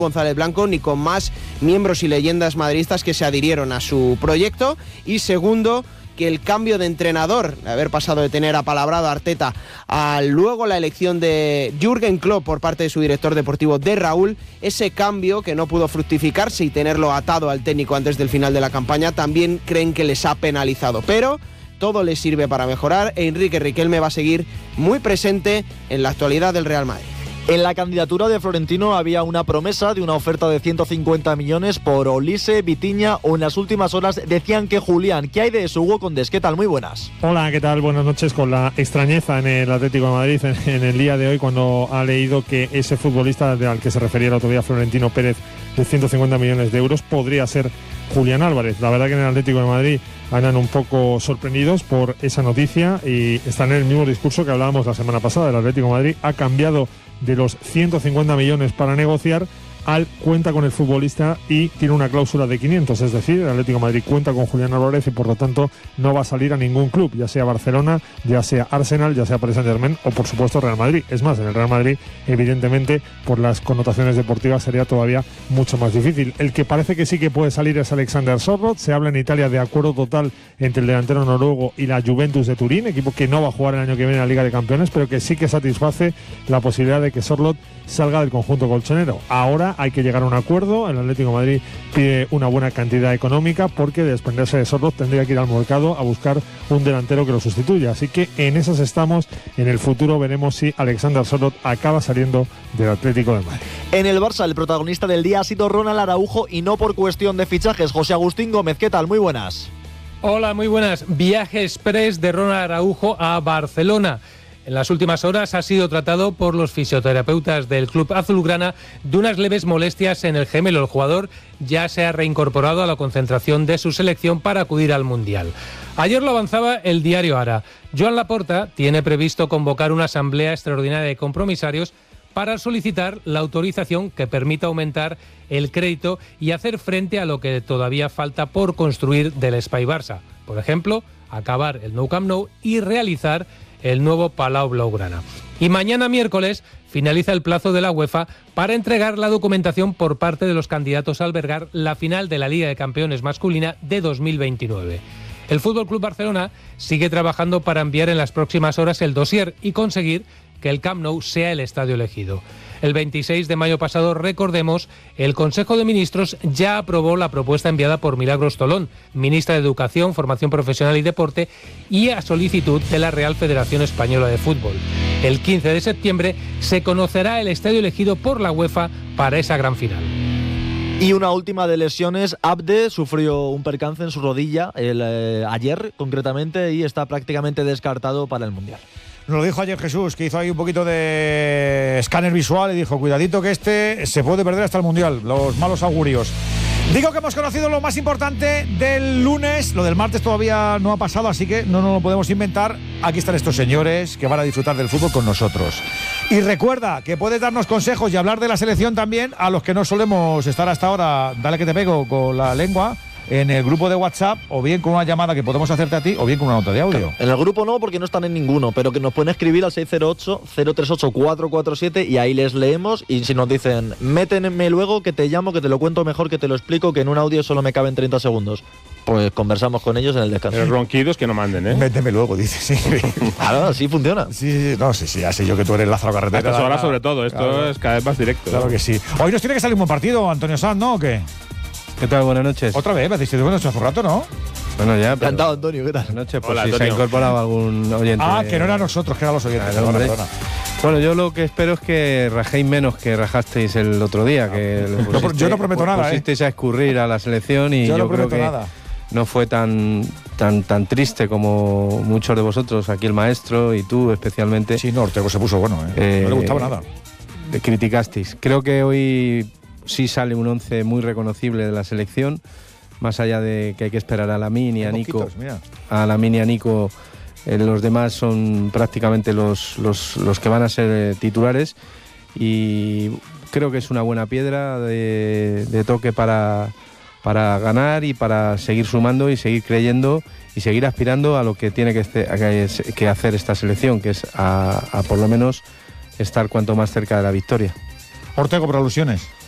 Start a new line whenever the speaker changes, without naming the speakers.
González Blanco ni con más miembros y leyendas madridistas que se adhirieron a su proyecto. Y segundo, que el cambio de entrenador, haber pasado de tener apalabrado a Arteta a luego la elección de Jürgen Klopp por parte de su director deportivo de Raúl, ese cambio que no pudo fructificarse y tenerlo atado al técnico antes del final de la campaña, también creen que les ha penalizado. Pero todo les sirve para mejorar e Enrique Riquelme va a seguir muy presente en la actualidad del Real Madrid.
En la candidatura de Florentino había una promesa de una oferta de 150 millones por Olise, Vitinha o en las últimas horas decían que Julián. ¿Qué hay de eso, Hugo Condés? ¿Qué tal? Muy buenas.
Hola, ¿qué tal? Buenas noches. Con la extrañeza en el Atlético de Madrid en el día de hoy cuando ha leído que ese futbolista al que se refería el otro día Florentino Pérez de 150 millones de euros podría ser Julián Álvarez. La verdad que en el Atlético de Madrid andan un poco sorprendidos por esa noticia y están en el mismo discurso que hablábamos la semana pasada. El Atlético de Madrid ha cambiado de los 150 millones para negociar al cuenta con el futbolista y tiene una cláusula de 500, es decir, el Atlético de Madrid cuenta con Julián Álvarez y por lo tanto no va a salir a ningún club, ya sea Barcelona, ya sea Arsenal, ya sea Paris Saint-Germain o por supuesto Real Madrid. Es más, en el Real Madrid evidentemente por las connotaciones deportivas sería todavía mucho más difícil. El que parece que sí que puede salir es Alexander Sørloth. Se habla en Italia de acuerdo total entre el delantero noruego y la Juventus de Turín, equipo que no va a jugar el año que viene en la Liga de Campeones, pero que sí que satisface la posibilidad de que Sørloth salga del conjunto colchonero. Ahora hay que llegar a un acuerdo. El Atlético de Madrid pide una buena cantidad económica porque de desprenderse de Sørloth tendría que ir al mercado a buscar un delantero que lo sustituya. Así que en esas estamos. En el futuro veremos si Alexander Sørloth acaba saliendo del Atlético de Madrid.
En el Barça el protagonista del día ha sido Ronald Araujo y no por cuestión de fichajes. José Agustín Gómez, ¿qué tal? Muy buenas.
Hola, muy buenas. Viaje express de Ronald Araujo a Barcelona. En las últimas horas ha sido tratado por los fisioterapeutas del club azulgrana de unas leves molestias en el gemelo. El jugador ya se ha reincorporado a la concentración de su selección para acudir al Mundial. Ayer lo avanzaba el diario Ara. Joan Laporta tiene previsto convocar una asamblea extraordinaria de compromisarios para solicitar la autorización que permita aumentar el crédito y hacer frente a lo que todavía falta por construir del Espai Barça. Por ejemplo, acabar el Nou Camp Nou y realizar el nuevo Palau Blaugrana. Y mañana miércoles finaliza el plazo de la UEFA para entregar la documentación por parte de los candidatos a albergar la final de la Liga de Campeones masculina de 2029. El FC Barcelona sigue trabajando para enviar en las próximas horas el dossier y conseguir que el Camp Nou sea el estadio elegido. El 26 de mayo pasado, recordemos, el Consejo de Ministros ya aprobó la propuesta enviada por Milagros Tolón, ministra de Educación, Formación Profesional y Deporte, y a solicitud de la Real Federación Española de Fútbol. El 15 de septiembre se conocerá el estadio elegido por la UEFA para esa gran final.
Y una última de lesiones. Abde sufrió un percance en su rodilla ayer, concretamente, y está prácticamente descartado para el Mundial.
Nos lo dijo ayer Jesús, que hizo ahí un poquito de escáner visual y dijo, cuidadito que este se puede perder hasta el Mundial, los malos augurios. Digo que hemos conocido lo más importante del lunes, lo del martes todavía no ha pasado, así que no nos lo podemos inventar. Aquí están estos señores que van a disfrutar del fútbol con nosotros. Y recuerda que puedes darnos consejos y hablar de la selección también a los que no solemos estar hasta ahora, dale que te pego con la lengua, en el grupo de WhatsApp, o bien con una llamada que podemos hacerte a ti, o bien con una nota de audio.
Claro, en el grupo no, porque no están en ninguno, pero que nos pueden escribir al 608-038-447 y ahí les leemos, y si nos dicen, méteme luego que te llamo, que te lo cuento mejor, que te lo explico, que en un audio solo me caben 30 segundos. Pues conversamos con ellos en el descanso.
Los ronquidos que no manden, ¿eh?
Méteme luego, dice, sí.
Claro, así funciona.
Sí, no, sí, ya sé yo que tú eres Lázaro Carretera.
A estas horas sobre todo, esto
claro,
es cada vez más directo.
Claro que sí. Hoy nos tiene que salir un buen partido, Antonio Sanz, ¿no? ¿O qué?
¿Qué tal? Buenas noches.
Otra vez, me decís buenas noches hace un rato, ¿no?
Bueno, ya.
Encantado, Antonio, ¿qué tal?
Buenas noches, pues
hola,
si
Antonio.
se ha incorporado algún oyente.
Ah, que no era nosotros, que eran los oyentes.
Claro,
Perdona.
Bueno, yo lo que espero es que rajéis menos que rajasteis el otro día. Que
yo no prometo nada,
pusisteis a escurrir a la selección y
yo no
creo
prometo
que
nada.
no fue tan triste como muchos de vosotros, aquí el maestro y tú especialmente.
Sí, no, Ortego se puso bueno, no le gustaba nada.
Criticasteis. Creo que hoy sí sale un 11 muy reconocible de la selección, más allá de que hay que esperar a Lamine y a Nico. A Lamine y a Nico, los demás son prácticamente los que van a ser titulares, y creo que es una buena piedra de toque para ganar y para seguir sumando y seguir creyendo y seguir aspirando a lo que tiene que hacer esta selección, que es a por lo menos estar cuanto más cerca de la victoria.
Ortego, por alusiones.